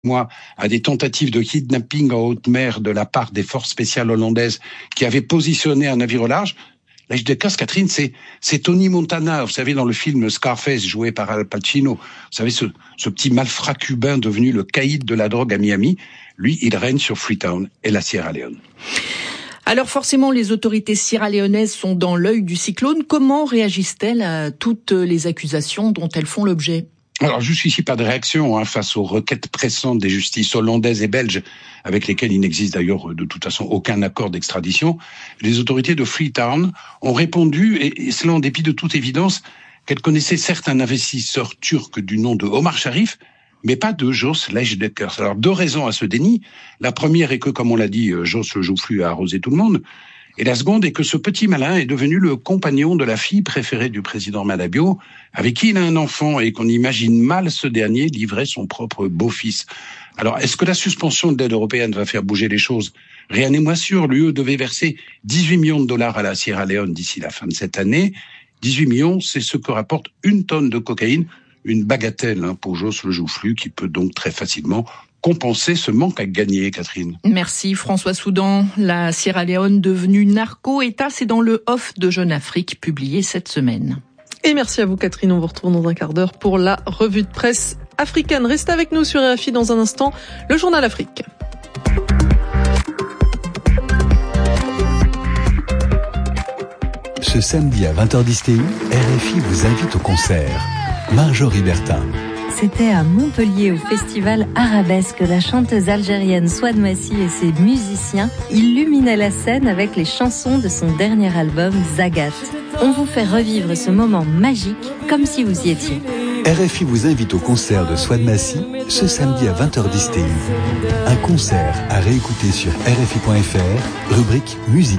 à des tentatives de kidnapping en haute mer de la part des forces spéciales hollandaises qui avaient positionné un navire au large. L'Age de Casse, Catherine, c'est Tony Montana, vous savez, dans le film Scarface, joué par Al Pacino. Vous savez, ce petit malfrat cubain devenu le caïd de la drogue à Miami. Lui, il règne sur Freetown et la Sierra Leone. Alors forcément, les autorités sierra-léonaises sont dans l'œil du cyclone. Comment réagissent-elles à toutes les accusations dont elles font l'objet ? Alors jusqu'ici, pas de réaction face aux requêtes pressantes des justices hollandaises et belges, avec lesquelles il n'existe d'ailleurs de toute façon aucun accord d'extradition. Les autorités de Freetown ont répondu, et cela en dépit de toute évidence, qu'elles connaissaient certes un investisseur turc du nom de Omar Sharif, mais pas de Jos Lejdekers. Alors deux raisons à ce déni. La première est que, comme on l'a dit, Jos le joufflu a arrosé tout le monde. Et la seconde est que ce petit malin est devenu le compagnon de la fille préférée du président Madabio, avec qui il a un enfant et qu'on imagine mal ce dernier livrer son propre beau-fils. Alors, est-ce que la suspension de l'aide européenne va faire bouger les choses ? Rien n'est moins sûr. L'UE devait verser 18 millions de dollars à la Sierra Leone d'ici la fin de cette année. 18 millions, c'est ce que rapporte une tonne de cocaïne, une bagatelle pour Jos le joufflu, qui peut donc très facilement compenser ce manque à gagner, Catherine. Merci François Soudan. La Sierra Leone devenue narco-État, c'est dans le Off de Jeune Afrique, publié cette semaine. Et merci à vous Catherine, on vous retrouve dans un quart d'heure pour la revue de presse africaine. Restez avec nous sur RFI dans un instant, le Journal Afrique. Ce samedi à 20h10 TU, RFI vous invite au concert. Marjorie Bertin. C'était à Montpellier, au festival Arabesque. La chanteuse algérienne Souad Massi et ses musiciens illuminaient la scène avec les chansons de son dernier album, Zagat. On vous fait revivre ce moment magique comme si vous y étiez. RFI vous invite au concert de Souad Massi ce samedi à 20h10 TU. Un concert à réécouter sur RFI.fr, rubrique musique.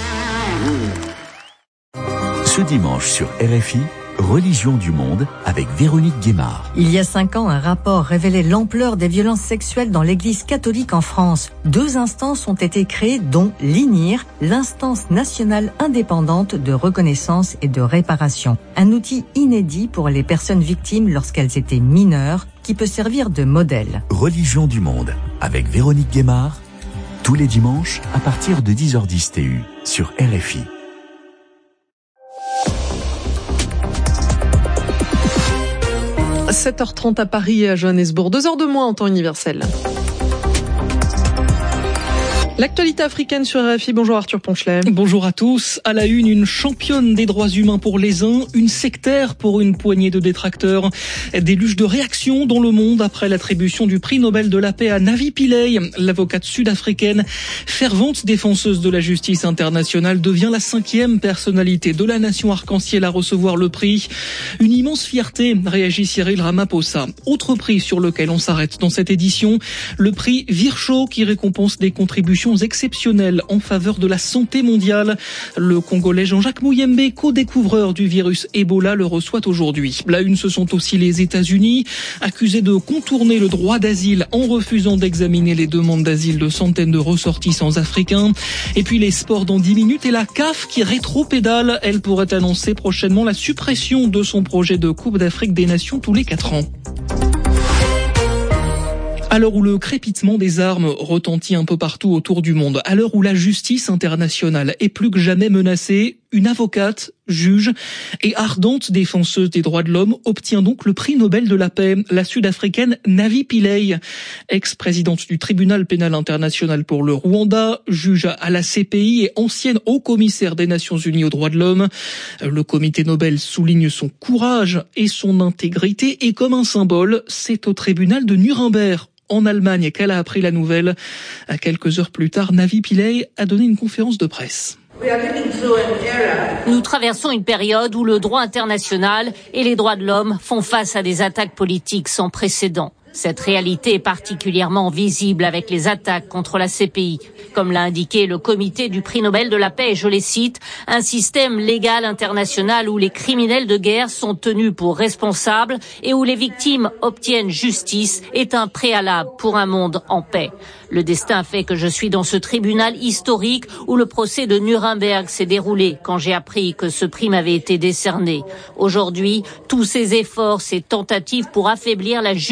Ce dimanche sur RFI, Religion du monde avec Véronique Guémard. Il y a 5 ans, un rapport révélait l'ampleur des violences sexuelles dans l'Église catholique en France. 2 instances ont été créées, dont l'INIR, l'instance nationale indépendante de reconnaissance et de réparation. Un outil inédit pour les personnes victimes lorsqu'elles étaient mineures, qui peut servir de modèle. Religion du monde avec Véronique Guémard, tous les dimanches à partir de 10h10 TU sur RFI. 7h30 à Paris et à Johannesburg, 2 heures de moins en temps universel. L'actualité africaine sur RFI. Bonjour Arthur Ponchelet. Bonjour à tous. À la une championne des droits humains pour les uns, une sectaire pour une poignée de détracteurs. Déluge de réactions dans le monde après l'attribution du prix Nobel de la paix à Navi Pillay. L'avocate sud-africaine, fervente défenseuse de la justice internationale, devient la 5e personnalité de la nation arc-en-ciel à recevoir le prix. Une immense fierté, réagit Cyril Ramaphosa. Autre prix sur lequel on s'arrête dans cette édition, le prix Virchow qui récompense des contributions exceptionnelles en faveur de la santé mondiale. Le Congolais Jean-Jacques Mouyembe, co-découvreur du virus Ebola, le reçoit aujourd'hui. La une, ce sont aussi les États-Unis, accusés de contourner le droit d'asile en refusant d'examiner les demandes d'asile de centaines de ressortissants africains. Et puis les sports dans 10 minutes et la CAF qui rétropédale. Elle pourrait annoncer prochainement la suppression de son projet de Coupe d'Afrique des Nations tous les 4 ans. À l'heure où le crépitement des armes retentit un peu partout autour du monde, à l'heure où la justice internationale est plus que jamais menacée, une avocate, juge et ardente défenseuse des droits de l'homme obtient donc le prix Nobel de la paix. La Sud-Africaine Navi Pillay, ex-présidente du tribunal pénal international pour le Rwanda, juge à la CPI et ancienne haut-commissaire des Nations Unies aux droits de l'homme. Le comité Nobel souligne son courage et son intégrité et comme un symbole, c'est au tribunal de Nuremberg en Allemagne qu'elle a appris la nouvelle. Quelques heures plus tard, Navi Pillay a donné une conférence de presse. Nous traversons une période où le droit international et les droits de l'homme font face à des attaques politiques sans précédent. Cette réalité est particulièrement visible avec les attaques contre la CPI. Comme l'a indiqué le comité du prix Nobel de la paix, et je les cite, un système légal international où les criminels de guerre sont tenus pour responsables et où les victimes obtiennent justice est un préalable pour un monde en paix. Le destin fait que je suis dans ce tribunal historique où le procès de Nuremberg s'est déroulé quand j'ai appris que ce prix m'avait été décerné. Aujourd'hui, tous ces efforts, ces tentatives pour affaiblir la justice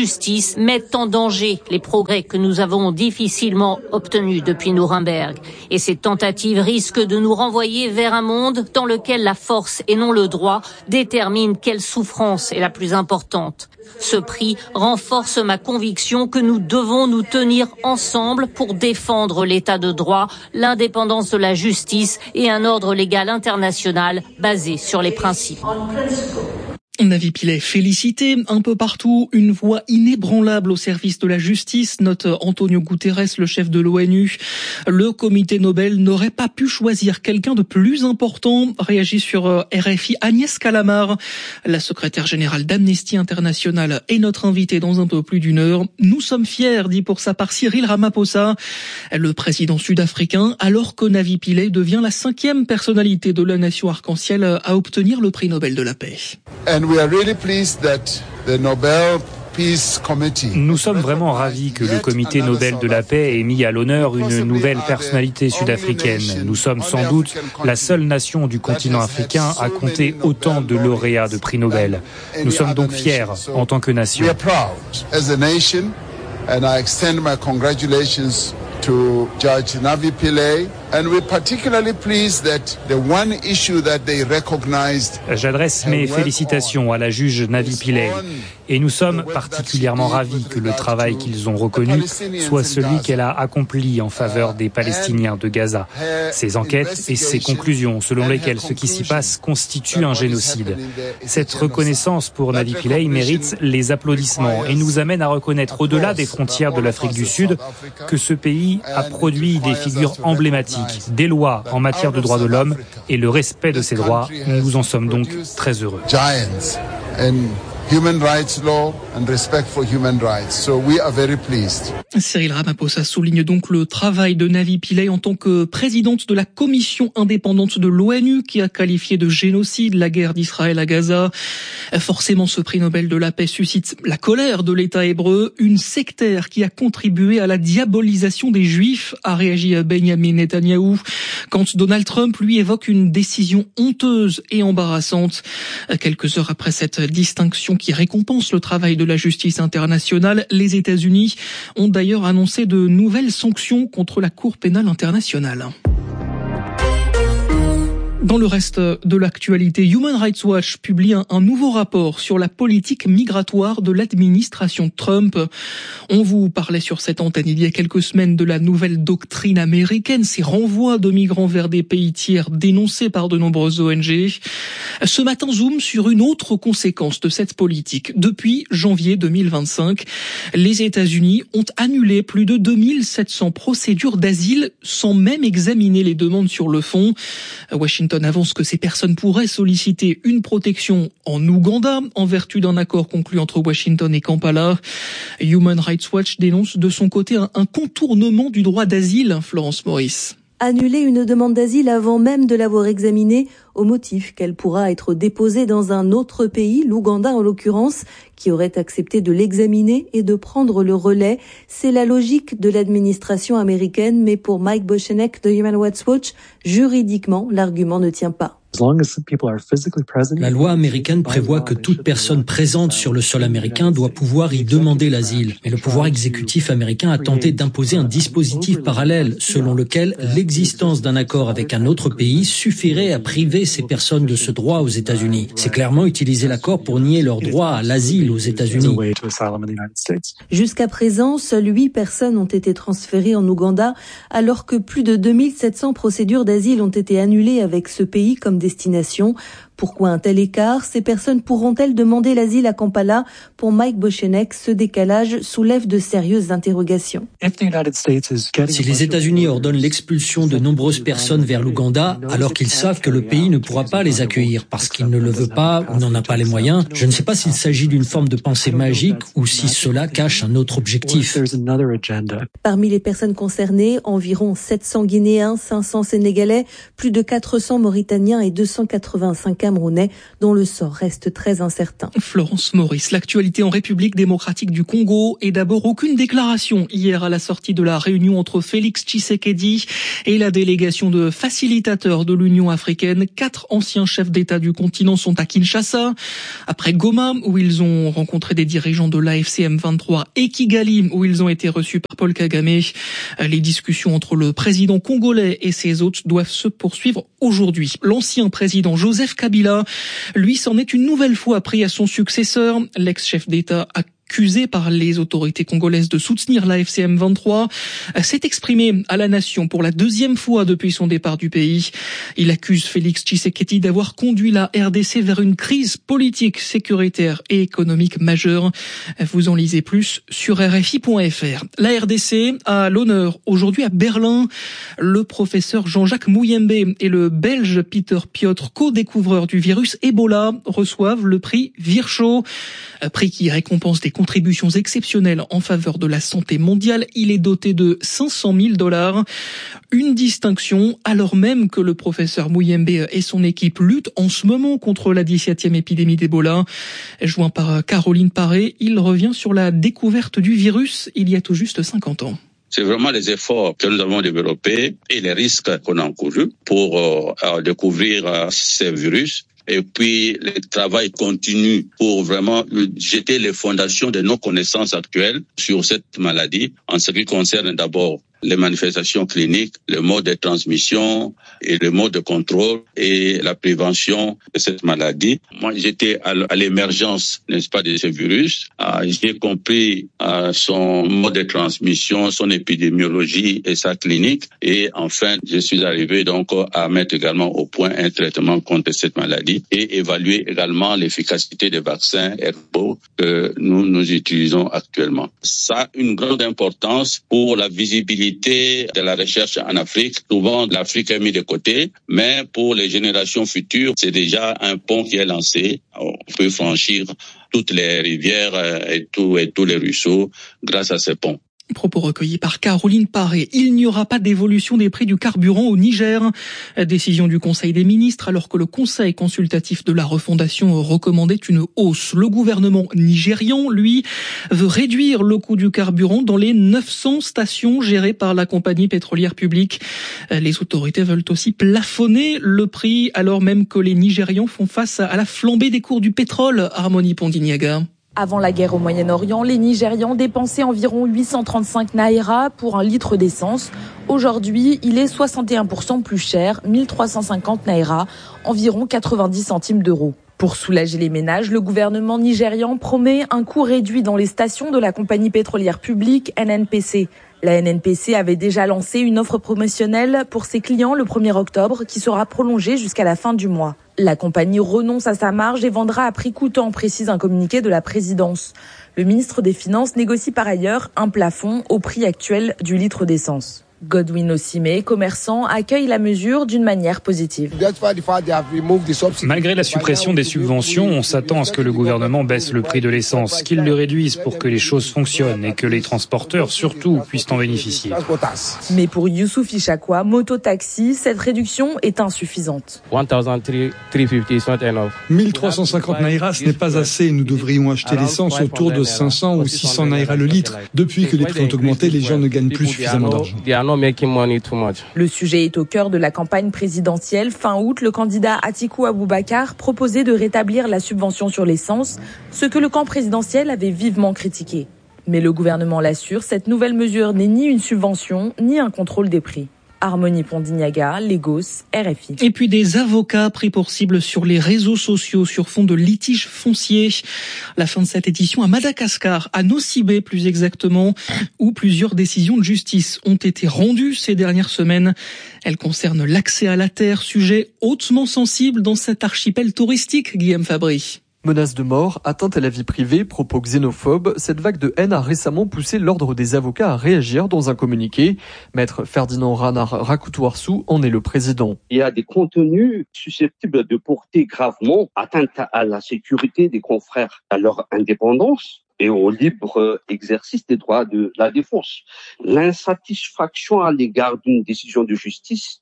justice mettent en danger les progrès que nous avons difficilement obtenus depuis Nuremberg. Et ces tentatives risquent de nous renvoyer vers un monde dans lequel la force et non le droit détermine quelle souffrance est la plus importante. Ce prix renforce ma conviction que nous devons nous tenir ensemble pour défendre l'état de droit, l'indépendance de la justice et un ordre légal international basé sur les principes. Navi Pillay félicité un peu partout, une voix inébranlable au service de la justice, note Antonio Guterres, le chef de l'ONU. Le comité Nobel n'aurait pas pu choisir quelqu'un de plus important, réagit sur RFI Agnès Calamard, la secrétaire générale d'Amnesty International est notre invitée dans un peu plus d'une heure. Nous sommes fiers, dit pour sa part Cyril Ramaphosa, le président sud-africain, alors que Navi Pillay devient la 5e personnalité de la nation arc-en-ciel à obtenir le prix Nobel de la paix. Nous sommes vraiment ravis que le comité Nobel de la paix ait mis à l'honneur une nouvelle personnalité sud-africaine. Nous sommes sans doute la seule nation du continent africain à compter autant de lauréats de prix Nobel. Nous sommes donc fiers en tant que nation. To Judge Navi Pillay, and we're particularly pleased that the one issue that they recognized. J'adresse mes félicitations à la juge Navi Pillay et nous sommes particulièrement ravis que le travail qu'ils ont reconnu soit celui qu'elle a accompli en faveur des Palestiniens de Gaza. Ces enquêtes et ces conclusions selon lesquelles ce qui s'y passe constitue un génocide. Cette reconnaissance pour Navi Pillay mérite les applaudissements et nous amène à reconnaître au-delà des frontières de l'Afrique du Sud que ce pays a produit des figures emblématiques, des lois en matière de droits de l'homme et le respect de ces droits. Nous en sommes donc très heureux. Human rights law and respect for human rights. So we are very pleased. Cyril Ramaphosa souligne donc le travail de Navi Pillay en tant que présidente de la commission indépendante de l'ONU qui a qualifié de génocide la guerre d'Israël à Gaza. Forcément, ce prix Nobel de la paix suscite la colère de l'État hébreu, une sectaire qui a contribué à la diabolisation des Juifs, a réagi Benjamin Netanyahou, quand Donald Trump lui évoque une décision honteuse et embarrassante. Quelques heures après cette distinction qui récompense le travail de la justice internationale, les États-Unis ont d'ailleurs annoncé de nouvelles sanctions contre la Cour pénale internationale. Dans le reste de l'actualité, Human Rights Watch publie un nouveau rapport sur la politique migratoire de l'administration Trump. On vous parlait sur cette antenne il y a quelques semaines de la nouvelle doctrine américaine, ces renvois de migrants vers des pays tiers dénoncés par de nombreuses ONG. Ce matin, zoom sur une autre conséquence de cette politique. Depuis janvier 2025, les États-Unis ont annulé plus de 2700 procédures d'asile sans même examiner les demandes sur le fond. Washington avance que ces personnes pourraient solliciter une protection en Ouganda en vertu d'un accord conclu entre Washington et Kampala. Human Rights Watch dénonce de son côté un contournement du droit d'asile, Florence Maurice. Annuler une demande d'asile avant même de l'avoir examinée au motif qu'elle pourra être déposée dans un autre pays, l'Ouganda en l'occurrence, qui aurait accepté de l'examiner et de prendre le relais. C'est la logique de l'administration américaine, mais pour Mike Bochenek de Human Rights Watch, juridiquement, l'argument ne tient pas. La loi américaine prévoit que toute personne présente sur le sol américain doit pouvoir y demander l'asile. Mais le pouvoir exécutif américain a tenté d'imposer un dispositif parallèle selon lequel l'existence d'un accord avec un autre pays suffirait à priver ces personnes de ce droit aux États-Unis. C'est clairement utiliser l'accord pour nier leur droit à l'asile aux États-Unis. Jusqu'à présent, seules 8 personnes ont été transférées en Ouganda, alors que plus de 2700 procédures d'asile ont été annulées avec ce pays comme destination. Pourquoi un tel écart ? Ces personnes pourront-elles demander l'asile à Kampala ? Pour Mike Bochenek, ce décalage soulève de sérieuses interrogations. Si les États-Unis ordonnent l'expulsion de nombreuses personnes vers l'Ouganda, alors qu'ils savent que le pays ne pourra pas les accueillir parce qu'il ne le veut pas ou n'en a pas les moyens, je ne sais pas s'il s'agit d'une forme de pensée magique ou si cela cache un autre objectif. Parmi les personnes concernées, environ 700 Guinéens, 500 Sénégalais, plus de 400 Mauritaniens et 285 Camerounais dont le sort reste très incertain. Florence Maurice, l'actualité en République démocratique du Congo et d'abord aucune déclaration hier à la sortie de la réunion entre Félix Tshisekedi et la délégation de facilitateurs de l'Union africaine. 4 anciens chefs d'État du continent sont à Kinshasa. Après Goma, où ils ont rencontré des dirigeants de l'AFC M23, et Kigali, où ils ont été reçus par Paul Kagame. Les discussions entre le président congolais et ses hôtes doivent se poursuivre aujourd'hui. L'ancien président Joseph Kabila, lui, s'en est une nouvelle fois pris à son successeur. L'ex-chef d'État accusé par les autorités congolaises de soutenir l'AFC M23, s'est exprimé à la nation pour la 2e fois depuis son départ du pays. Il accuse Félix Tshisekedi d'avoir conduit la RDC vers une crise politique, sécuritaire et économique majeure. Vous en lisez plus sur RFI.fr. La RDC a l'honneur aujourd'hui à Berlin. Le professeur Jean-Jacques Mouyembe et le Belge Peter Piotr, co-découvreur du virus Ebola, reçoivent le prix Virchow, prix qui récompense des contributions exceptionnelles en faveur de la santé mondiale. Il est doté de $500 000. Une distinction alors même que le professeur Mouyembe et son équipe luttent en ce moment contre la 17e épidémie d'Ebola. Joint par Caroline Paré, il revient sur la découverte du virus il y a tout juste 50 ans. C'est vraiment les efforts que nous avons développés et les risques qu'on a encourus pour découvrir ces virus. Et puis, le travail continue pour vraiment jeter les fondations de nos connaissances actuelles sur cette maladie, en ce qui concerne d'abord les manifestations cliniques, le mode de transmission et le mode de contrôle et la prévention de cette maladie. Moi, j'étais à l'émergence, n'est-ce pas, de ce virus. J'ai compris son mode de transmission, son épidémiologie et sa clinique. Et enfin, je suis arrivé donc à mettre également au point un traitement contre cette maladie et évaluer également l'efficacité des vaccins herbaux que nous utilisons actuellement. Ça a une grande importance pour la visibilité de la recherche en Afrique. Souvent, l'Afrique est mise de côté, mais pour les générations futures, c'est déjà un pont qui est lancé. On peut franchir toutes les rivières et tous les ruisseaux grâce à ce pont. Propos recueillis par Caroline Paré. Il n'y aura pas d'évolution des prix du carburant au Niger. Décision du Conseil des ministres alors que le Conseil consultatif de la refondation recommandait une hausse. Le gouvernement nigérian, lui, veut réduire le coût du carburant dans les 900 stations gérées par la compagnie pétrolière publique. Les autorités veulent aussi plafonner le prix alors même que les Nigérians font face à la flambée des cours du pétrole. Harmonie Pondiniaga. Avant la guerre au Moyen-Orient, les Nigérians dépensaient environ 835 naira pour un litre d'essence. Aujourd'hui, il est 61% plus cher, 1350 naira, environ 90 centimes d'euros. Pour soulager les ménages, le gouvernement nigérian promet un coût réduit dans les stations de la compagnie pétrolière publique NNPC. La NNPC avait déjà lancé une offre promotionnelle pour ses clients le 1er octobre qui sera prolongée jusqu'à la fin du mois. La compagnie renonce à sa marge et vendra à prix coûtant, précise un communiqué de la présidence. Le ministre des Finances négocie par ailleurs un plafond au prix actuel du litre d'essence. Godwin Osimé, commerçant, accueille la mesure d'une manière positive. Malgré la suppression des subventions, on s'attend à ce que le gouvernement baisse le prix de l'essence, qu'il le réduise pour que les choses fonctionnent et que les transporteurs, surtout, puissent en bénéficier. Mais pour Youssouf Ishakwa, moto-taxi, cette réduction est insuffisante. 1350 naira, ce n'est pas assez. Nous devrions acheter l'essence autour de 500 ou 600 naira le litre. Depuis que les prix ont augmenté, les gens ne gagnent plus suffisamment d'argent. Le sujet est au cœur de la campagne présidentielle. Fin août, le candidat Atikou Abubakar proposait de rétablir la subvention sur l'essence, ce que le camp présidentiel avait vivement critiqué. Mais le gouvernement l'assure, cette nouvelle mesure n'est ni une subvention, ni un contrôle des prix. Harmonie Pondiniaga, Lagos, RFI. Et puis des avocats pris pour cible sur les réseaux sociaux sur fond de litiges fonciers. La fin de cette édition à Madagascar, à Nosibé plus exactement, où plusieurs décisions de justice ont été rendues ces dernières semaines. Elles concernent l'accès à la terre, sujet hautement sensible dans cet archipel touristique, Guillaume Fabry. Menaces de mort, atteinte à la vie privée, propos xénophobes, cette vague de haine a récemment poussé l'ordre des avocats à réagir dans un communiqué. Maître Ferdinand Ranar Rakutouarsou en est le président. Il y a des contenus susceptibles de porter gravement atteinte à la sécurité des confrères, à leur indépendance et au libre exercice des droits de la défense. L'insatisfaction à l'égard d'une décision de justice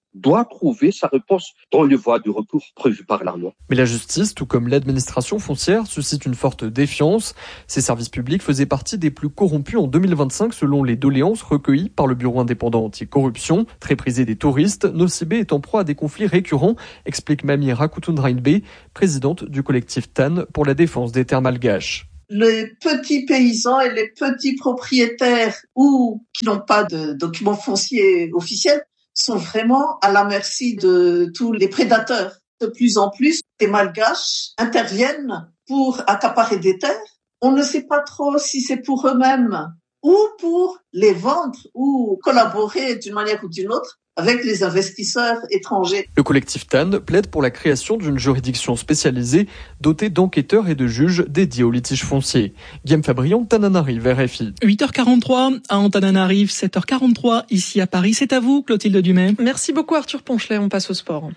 doit trouver sa réponse dans les voies de recours prévues par la loi. Mais la justice, tout comme l'administration foncière, suscite une forte défiance. Ces services publics faisaient partie des plus corrompus en 2025 selon les doléances recueillies par le Bureau indépendant anti-corruption. Très prisé des touristes, Nosy Be est en proie à des conflits récurrents, explique Mami Rakutundrainbe, présidente du collectif TAN pour la défense des terres malgaches. Les petits paysans et les petits propriétaires ou qui n'ont pas de documents fonciers officiels sont vraiment à la merci de tous les prédateurs. De plus en plus, les Malgaches interviennent pour accaparer des terres. On ne sait pas trop si c'est pour eux-mêmes ou pour les vendre ou collaborer d'une manière ou d'une autre avec les investisseurs étrangers. Le collectif TAN plaide pour la création d'une juridiction spécialisée dotée d'enquêteurs et de juges dédiés aux litiges fonciers. Guillaume Fabrion, Tananarive, RFI. 8h43 à Antananarive, 7h43 ici à Paris. C'est à vous, Clotilde Dumais. Merci beaucoup, Arthur Ponchelet. On passe au sport.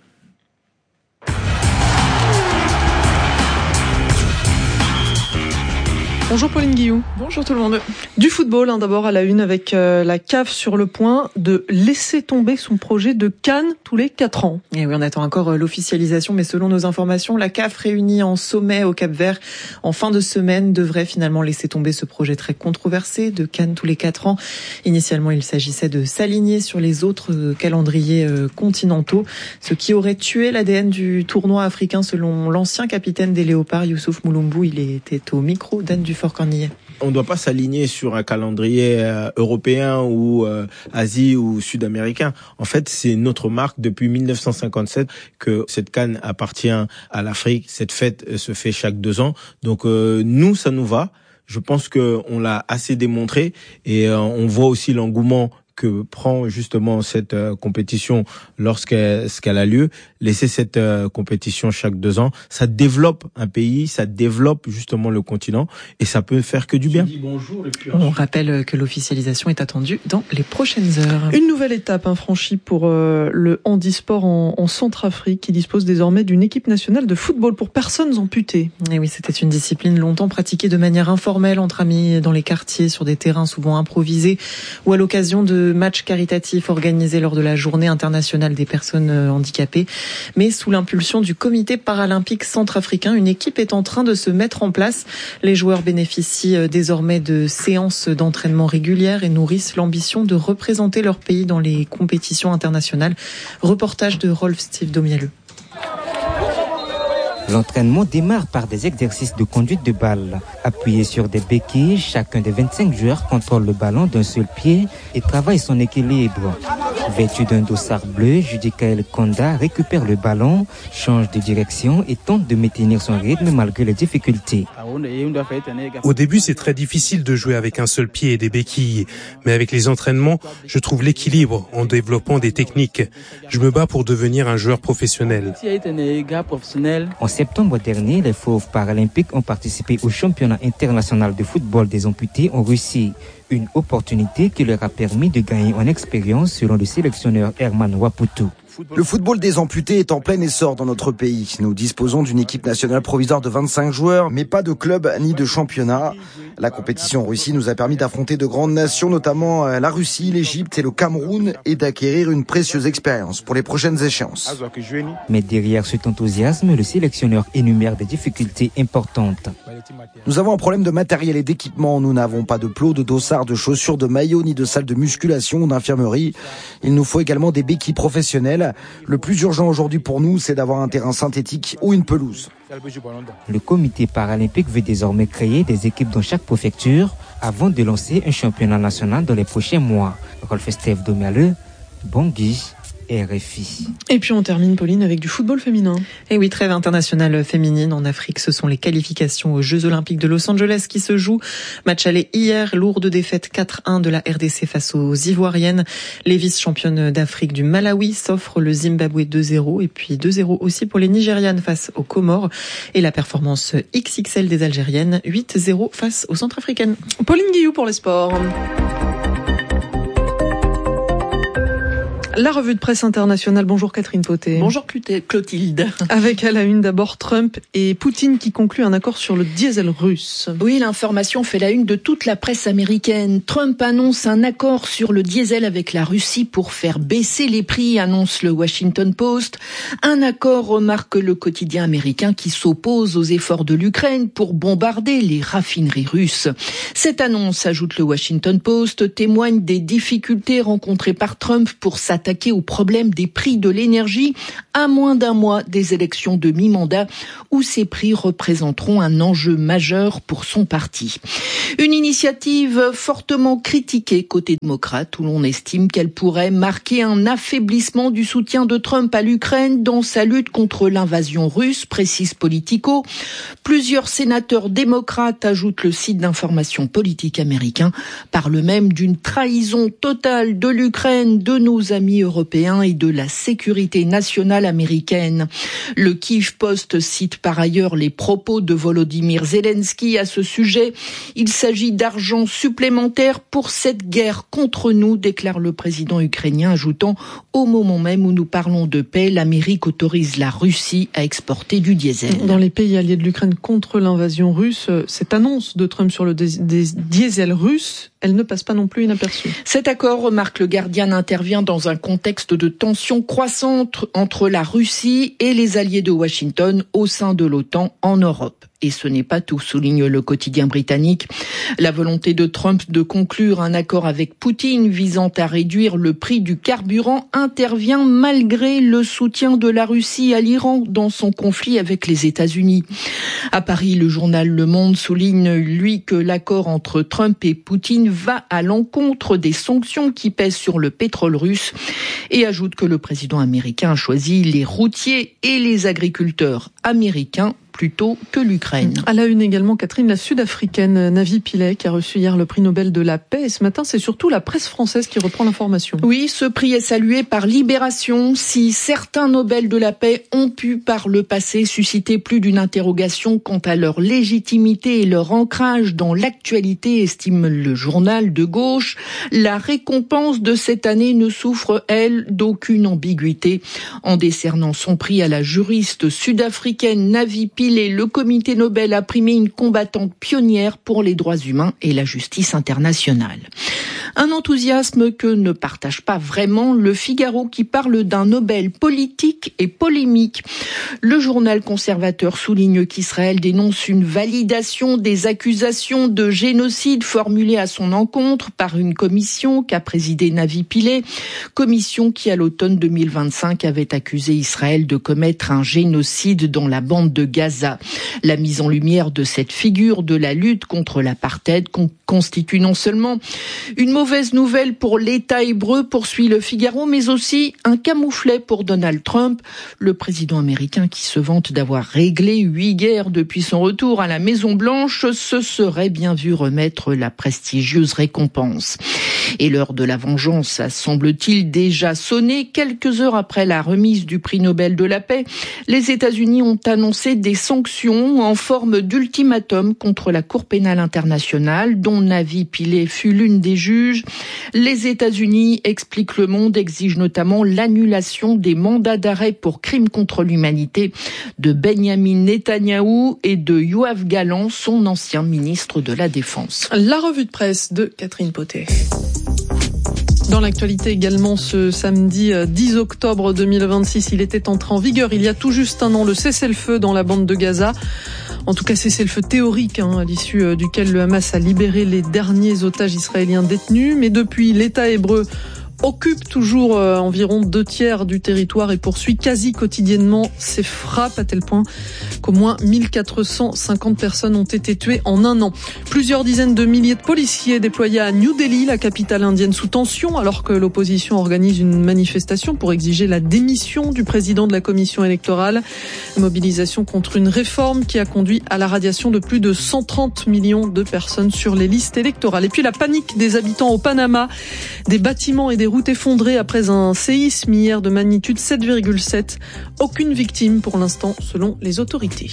Bonjour Pauline Guillou. Bonjour tout le monde. Du football, d'abord à la une avec la CAF sur le point de laisser tomber son projet de CAN tous les 4 ans. Et oui, on attend encore l'officialisation, mais selon nos informations, la CAF réunie en sommet au Cap-Vert en fin de semaine devrait finalement laisser tomber ce projet très controversé de CAN tous les 4 ans. Initialement, il s'agissait de s'aligner sur les autres calendriers continentaux, ce qui aurait tué l'ADN du tournoi africain selon l'ancien capitaine des Léopards, Youssouf Moulumbu. Il était au micro d'Anne Dufour-Cornillet. On ne doit pas s'aligner sur un calendrier européen ou Asie ou sud-américain. En fait, c'est notre marque depuis 1957 que cette CAN appartient à l'Afrique. Cette fête se fait chaque 2 ans. Donc nous, ça nous va. Je pense qu'on l'a assez démontré et on voit aussi l'engouement que prend justement cette compétition lorsqu'elle a lieu. Laisser cette compétition chaque 2 ans, ça développe un pays, ça développe justement le continent et ça peut faire que du bien. On rappelle que l'officialisation est attendue dans les prochaines heures. Une nouvelle étape franchie pour le handisport en Centrafrique qui dispose désormais d'une équipe nationale de football pour personnes amputées. Et oui, c'était une discipline longtemps pratiquée de manière informelle entre amis dans les quartiers, sur des terrains souvent improvisés ou à l'occasion de matchs caritatifs organisés lors de la journée internationale des personnes handicapées. Mais sous l'impulsion du comité paralympique centrafricain, une équipe est en train de se mettre en place. Les joueurs bénéficient désormais de séances d'entraînement régulières et nourrissent l'ambition de représenter leur pays dans les compétitions internationales. Reportage de Rolf Steve Domialeux. L'entraînement démarre par des exercices de conduite de balle. Appuyé sur des béquilles, chacun des 25 joueurs contrôle le ballon d'un seul pied et travaille son équilibre. Vêtu d'un dossard bleu, Judikael Konda récupère le ballon, change de direction et tente de maintenir son rythme malgré les difficultés. Au début, c'est très difficile de jouer avec un seul pied et des béquilles. Mais avec les entraînements, je trouve l'équilibre en développant des techniques. Je me bats pour devenir un joueur professionnel. En septembre dernier, les Fauves paralympiques ont participé au championnat international de football des amputés en Russie. Une opportunité qui leur a permis de gagner en expérience selon le sélectionneur Herman Waputu. Le football des amputés est en plein essor dans notre pays. Nous disposons d'une équipe nationale provisoire de 25 joueurs, mais pas de club ni de championnat. La compétition en Russie nous a permis d'affronter de grandes nations, notamment la Russie, l'Égypte et le Cameroun, et d'acquérir une précieuse expérience pour les prochaines échéances. Mais derrière cet enthousiasme, le sélectionneur énumère des difficultés importantes. Nous avons un problème de matériel et d'équipement. Nous n'avons pas de plots, de dossards, de chaussures, de maillots, ni de salles de musculation ou d'infirmerie. Il nous faut également des béquilles professionnelles. Le plus urgent aujourd'hui pour nous, c'est d'avoir un terrain synthétique ou une pelouse. Le comité paralympique veut désormais créer des équipes dans chaque préfecture avant de lancer un championnat national dans les prochains mois. Rolf Steve Domialeux, Bangui, RFI. Et puis on termine, Pauline, avec du football féminin. Et oui, trêve internationale féminine en Afrique. Ce sont les qualifications aux Jeux Olympiques de Los Angeles qui se jouent. Match aller hier, lourde défaite 4-1 de la RDC face aux Ivoiriennes. Les vice-championnes d'Afrique du Malawi s'offrent le Zimbabwe 2-0 et puis 2-0 aussi pour les Nigérianes face aux Comores. Et la performance XXL des Algériennes, 8-0 face aux Centrafricaines. Pauline Guillou pour les sports. La revue de presse internationale. Bonjour Catherine Potet. Bonjour Clotilde. Avec à la une d'abord Trump et Poutine qui concluent un accord sur le diesel russe. Oui, l'information fait la une de toute la presse américaine. Trump annonce un accord sur le diesel avec la Russie pour faire baisser les prix, annonce le Washington Post. Un accord, remarque le quotidien américain, qui s'oppose aux efforts de l'Ukraine pour bombarder les raffineries russes. Cette annonce, ajoute le Washington Post, témoigne des difficultés rencontrées par Trump pour s'attaquer au problème des prix de l'énergie à moins d'un mois des élections de mi-mandat où ces prix représenteront un enjeu majeur pour son parti. Une initiative fortement critiquée côté démocrate où l'on estime qu'elle pourrait marquer un affaiblissement du soutien de Trump à l'Ukraine dans sa lutte contre l'invasion russe, précise Politico. Plusieurs sénateurs démocrates, ajoute le site d'information politique américain, parlent même d'une trahison totale de l'Ukraine, de nos amis européens et de la sécurité nationale américaine. Le Kyiv Post cite par ailleurs les propos de Volodymyr Zelensky à ce sujet. Il s'agit d'argent supplémentaire pour cette guerre contre nous, déclare le président ukrainien, ajoutant « Au moment même où nous parlons de paix, l'Amérique autorise la Russie à exporter du diesel ». Dans les pays alliés de l'Ukraine contre l'invasion russe, cette annonce de Trump sur le diesel russe, elle ne passe pas non plus inaperçue. Cet accord, remarque le Guardian, intervient dans un contexte de tensions croissantes entre la Russie et les alliés de Washington au sein de l'OTAN en Europe. Et ce n'est pas tout, souligne le quotidien britannique. La volonté de Trump de conclure un accord avec Poutine visant à réduire le prix du carburant intervient malgré le soutien de la Russie à l'Iran dans son conflit avec les États-Unis. À Paris, le journal Le Monde souligne, lui, que l'accord entre Trump et Poutine va à l'encontre des sanctions qui pèsent sur le pétrole russe et ajoute que le président américain a choisi les routiers et les agriculteurs américains plutôt que l'Ukraine. À la une également, Catherine, la sud-africaine Navi Pillay qui a reçu hier le prix Nobel de la paix. Et ce matin, c'est surtout la presse française qui reprend l'information. Oui, ce prix est salué par Libération. Si certains Nobel de la paix ont pu par le passé susciter plus d'une interrogation quant à leur légitimité et leur ancrage dans l'actualité, estime le journal de gauche, la récompense de cette année ne souffre, elle, d'aucune ambiguïté. En décernant son prix à la juriste sud-africaine Navi Pillay, le comité Nobel a primé une combattante pionnière pour les droits humains et la justice internationale. Un enthousiasme que ne partage pas vraiment le Figaro qui parle d'un Nobel politique et polémique. Le journal conservateur souligne qu'Israël dénonce une validation des accusations de génocide formulées à son encontre par une commission qu'a présidée Navi Pillay, commission qui à l'automne 2025 avait accusé Israël de commettre un génocide dans la bande de Gaza. La mise en lumière de cette figure de la lutte contre l'apartheid constitue non seulement une mauvaise nouvelle pour l'État hébreu, poursuit le Figaro, mais aussi un camouflet pour Donald Trump, le président américain qui se vante d'avoir réglé 8 guerres depuis son retour à la Maison-Blanche, se serait bien vu remettre la prestigieuse récompense. Et l'heure de la vengeance a, semble-t-il, déjà sonné. Quelques heures après la remise du prix Nobel de la paix, les États-Unis ont annoncé des sanctions en forme d'ultimatum contre la Cour pénale internationale, dont Navi Pillay fut l'une des juges. Les États-Unis, explique Le Monde, exigent notamment l'annulation des mandats d'arrêt pour crimes contre l'humanité de Benyamin Netanyahou et de Yoav Gallant, son ancien ministre de la Défense. La revue de presse de Catherine Potet. Dans l'actualité également, ce samedi 10 octobre 2026, il était entré en vigueur il y a tout juste un an le cessez-le-feu dans la bande de Gaza. En tout cas, cessez-le-feu théorique, à l'issue duquel le Hamas a libéré les derniers otages israéliens détenus. Mais depuis, l'État hébreu occupe toujours environ 2/3 du territoire et poursuit quasi quotidiennement ses frappes, à tel point qu'au moins 1450 personnes ont été tuées en un an. Plusieurs dizaines de milliers de policiers déployés à New Delhi, la capitale indienne sous tension, alors que l'opposition organise une manifestation pour exiger la démission du président de la commission électorale. Mobilisation contre une réforme qui a conduit à la radiation de plus de 130 millions de personnes sur les listes électorales. Et puis la panique des habitants au Panama, des bâtiments et des routes effondrées après un séisme hier de magnitude 7,7. Aucune victime pour l'instant selon les autorités.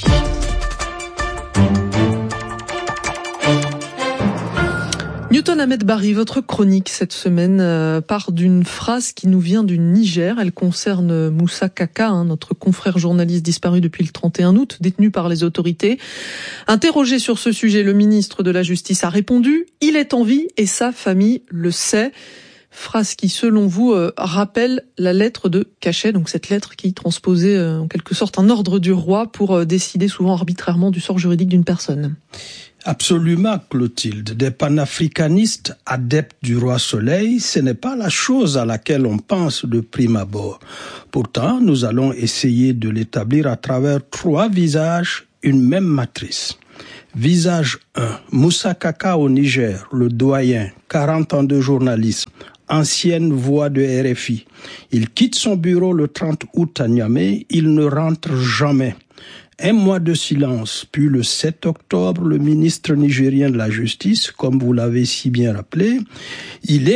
Newton Ahmed Barry, votre chronique cette semaine part d'une phrase qui nous vient du Niger. Elle concerne Moussa Kaka, notre confrère journaliste disparu depuis le 31 août, détenu par les autorités. Interrogé sur ce sujet, le ministre de la Justice a répondu « Il est en vie et sa famille le sait ». Phrase qui, selon vous, rappelle la lettre de cachet, donc cette lettre qui transposait en quelque sorte un ordre du roi pour décider souvent arbitrairement du sort juridique d'une personne. Absolument, Clotilde. Des panafricanistes adeptes du roi Soleil, ce n'est pas la chose à laquelle on pense de prime abord. Pourtant, nous allons essayer de l'établir à travers 3 visages, une même matrice. Visage 1, Moussa Kaka au Niger, le doyen, 40 ans de journalisme, ancienne voix de RFI. Il quitte son bureau le 30 août à Niamey, il ne rentre jamais. 1 mois de silence, puis le 7 octobre, le ministre nigérien de la Justice, comme vous l'avez si bien rappelé, il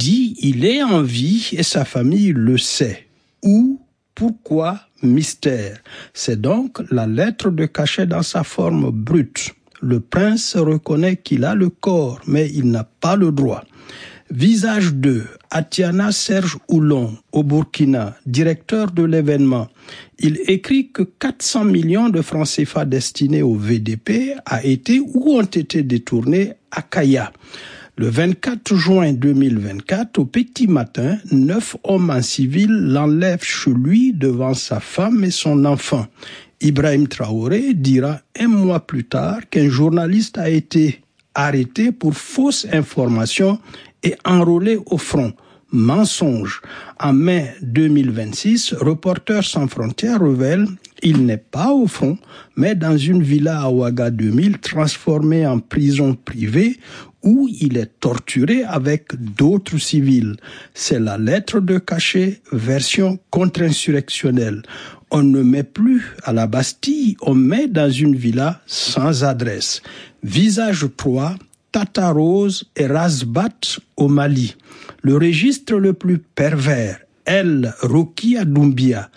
est en vie et sa famille le sait. Où, pourquoi, mystère. C'est donc la lettre de cachet dans sa forme brute. Le prince reconnaît qu'il a le corps, mais il n'a pas le droit. Visage 2, Atiana Serge Oulon, au Burkina, directeur de l'événement. Il écrit que 400 millions de francs CFA destinés au VDP a été ou ont été détournés à Kaya. Le 24 juin 2024, au petit matin, 9 hommes en civil l'enlèvent chez lui devant sa femme et son enfant. Ibrahim Traoré dira 1 mois plus tard qu'un journaliste a été arrêté pour fausse information et enrôlé au front. Mensonge. En mai 2026, Reporters sans frontières révèle il n'est pas au front, mais dans une villa à Ouaga 2000 transformée en prison privée où il est torturé avec d'autres civils. C'est la lettre de cachet version contre-insurrectionnelle. On ne met plus à la Bastille, on met dans une villa sans adresse. Visage 3, Tata Rose et Razbat au Mali. Le registre le plus pervers, El Rokia Doumbia,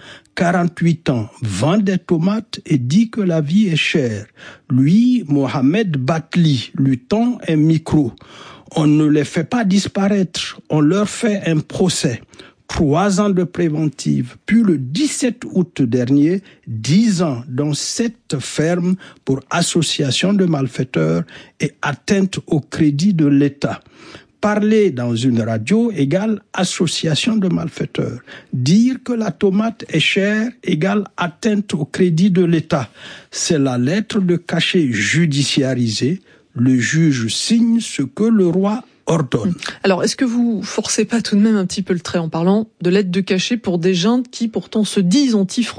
48 ans, vend des tomates et dit que la vie est chère. Lui, Mohamed Batli, lui tend un micro. On ne les fait pas disparaître, on leur fait un procès. 3 ans de préventive, puis le 17 août dernier, 10 ans, dont 7 fermes pour association de malfaiteurs et atteinte au crédit de l'État. Parler dans une radio égale association de malfaiteurs. Dire que la tomate est chère égale atteinte au crédit de l'État. C'est la lettre de cachet judiciarisée. Le juge signe ce que le roi ordonne. Alors, est-ce que vous forcez pas tout de même un petit peu le trait en parlant de lettre de cachet pour des gens qui pourtant se disent anti-français ?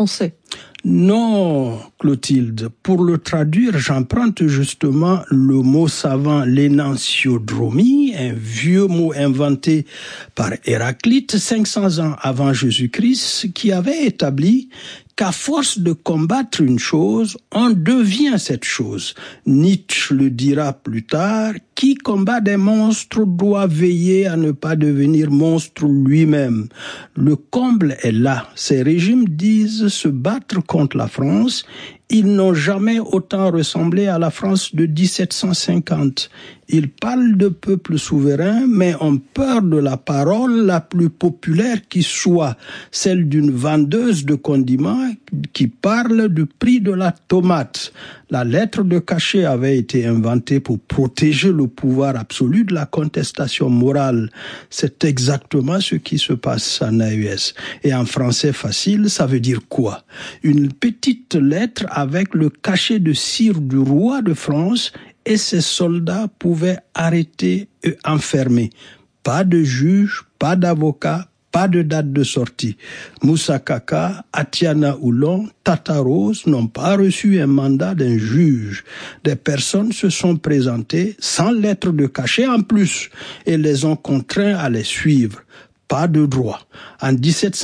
Non, Clotilde. Pour le traduire, j'emprunte justement le mot savant l'énantiodromie, un vieux mot inventé par Héraclite 500 ans avant Jésus-Christ, qui avait établi qu'à force de combattre une chose, on devient cette chose. Nietzsche le dira plus tard, qui combat des monstres doit veiller à ne pas devenir monstre lui-même. Le comble est là. Ces régimes disent se battre contre la France. Ils n'ont jamais autant ressemblé à la France de 1750. Ils parlent de peuple souverain, mais ont peur de la parole la plus populaire qui soit, celle d'une vendeuse de condiments qui parle du prix de la tomate. La lettre de cachet avait été inventée pour protéger le pouvoir absolu de la contestation morale. C'est exactement ce qui se passe en AES. Et en français facile, ça veut dire quoi? Une petite lettre avec le cachet de cire du roi de France et ses soldats pouvaient arrêter et enfermer. Pas de juge, pas d'avocat, pas de date de sortie. Moussa Kaka, Atiana Oulon, Tata Rose n'ont pas reçu un mandat d'un juge. Des personnes se sont présentées sans lettre de cachet en plus et les ont contraints à les suivre. Pas de droit. En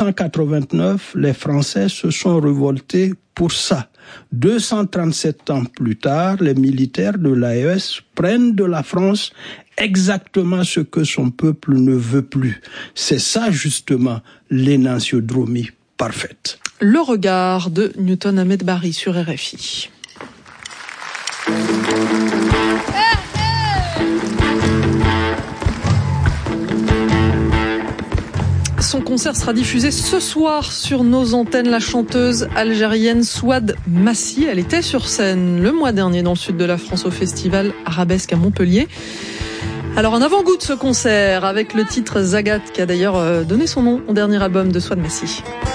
1789, les Français se sont révoltés pour ça. 237 ans plus tard, les militaires de l'AES prennent de la France exactement ce que son peuple ne veut plus. C'est ça justement l'énantiodromie parfaite. Le regard de Newton Ahmed Barry sur RFI. Son concert sera diffusé ce soir sur nos antennes. La chanteuse algérienne Souad Massi, elle était sur scène le mois dernier dans le sud de la France au festival Arabesque à Montpellier. Alors un avant-goût de ce concert avec le titre Zagat qui a d'ailleurs donné son nom au dernier album de Souad Massi.